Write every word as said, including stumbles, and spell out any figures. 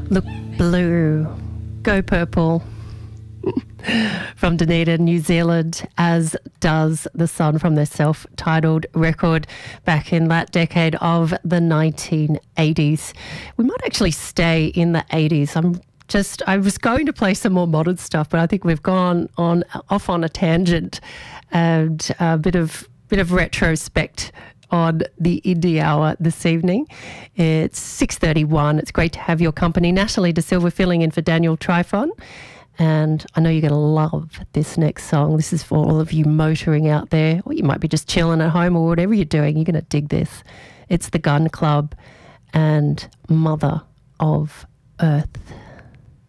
Look blue, go purple. From Dunedin, New Zealand, as does The Sun from their self-titled record back in that decade of the nineteen eighties. We might actually stay in the eighties. I'm just, I was going to play some more modern stuff, but I think we've gone on off on a tangent and a bit of bit of retrospect on the Indie Hour this evening. It's six thirty-one. It's great to have your company. Natalie De Silva filling in for Daniel Trifon. And I know you're going to love this next song. This is for all of you motoring out there, or you might be just chilling at home or whatever you're doing. You're going to dig this. It's The Gun Club and Mother of Earth.